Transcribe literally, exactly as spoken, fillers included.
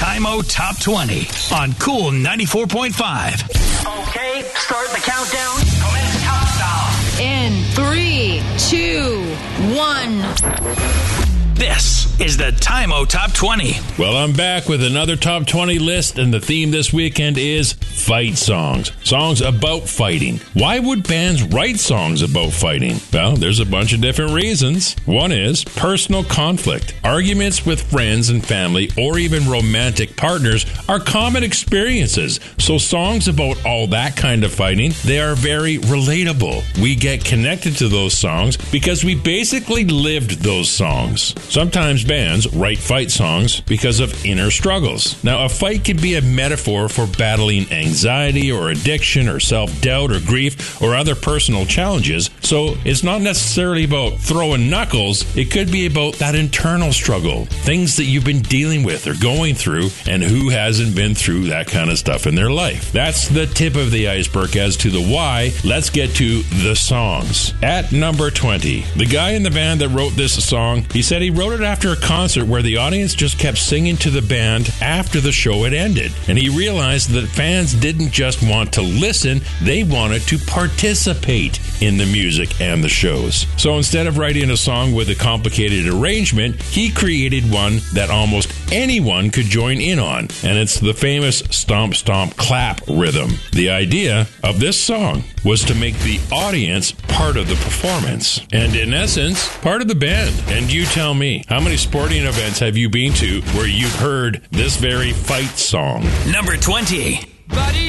Time-O Top twenty on Cool ninety-four point five. Okay, start the countdown. Commence countdown. In three, two, one. This is the Time-O Top twenty. Well, I'm back with another Top twenty list, and the theme this weekend is fight songs. Songs about fighting. Why would bands write songs about fighting? Well, there's a bunch of different reasons. One is personal conflict. Arguments with friends and family, or even romantic partners, are common experiences. So songs about all that kind of fighting, they are very relatable. We get connected to those songs because we basically lived those songs. Sometimes bands write fight songs because of inner struggles. Now, a fight can be a metaphor for battling anxiety or addiction or self-doubt or grief or other personal challenges. So it's not necessarily about throwing knuckles. It could be about that internal struggle, things that you've been dealing with or going through, and who hasn't been through that kind of stuff in their life. That's the tip of the iceberg as to the why. Let's get to the songs. At number twenty, the guy in the band that wrote this song, he said he wrote it after a concert where the audience just kept singing to the band after the show had ended. And he realized that fans didn't just want to listen, they wanted to participate in the music and the shows. So instead of writing a song with a complicated arrangement, he created one that almost anyone could join in on. And it's the famous stomp stomp clap rhythm. The idea of this song was to make the audience part of the performance. And in essence, part of the band. And you tell me, how many sporting events have you been to where you've heard this very fight song? Number twenty. Buddy.